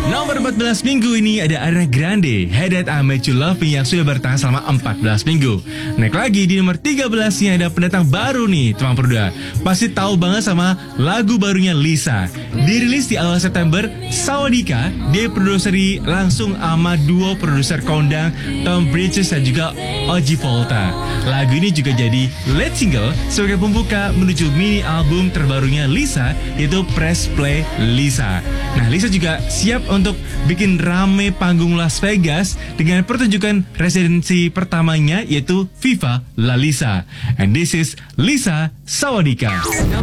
Nomor 14 minggu ini ada Ariana Grande, Hey That I Made You Love Me yang sudah bertahan selama 14 minggu. Naik lagi di nomor 13 nya ada pendatang baru nih, teman Perda. Pasti tahu banget sama lagu barunya Lisa. Dirilis di awal September, Sawadika, dia produseri langsung sama duo produser kondang Tom Bridges dan juga Oji Volta. Lagu ini juga jadi lead single sebagai pembuka menuju mini album terbarunya Lisa, yaitu Press Play Lisa. Nah, Lisa juga siap untuk bikin rame panggung Las Vegas dengan pertunjukan residensi pertamanya, yaitu Viva La Lisa. And this is Lisa Sawadika.